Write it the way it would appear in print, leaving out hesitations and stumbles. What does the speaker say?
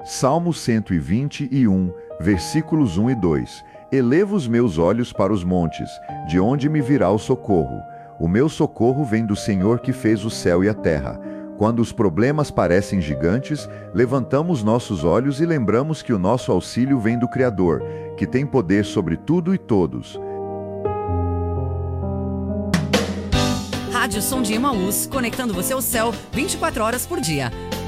Salmo 121, versículos 1 e 2. Elevo os meus olhos para os montes, de onde me virá o socorro. O meu socorro vem do Senhor que fez o céu e a terra. Quando os problemas parecem gigantes, levantamos nossos olhos e lembramos que o nosso auxílio vem do Criador, que tem poder sobre tudo e todos. Rádio Som de Emaús, conectando você ao céu 24 horas por dia.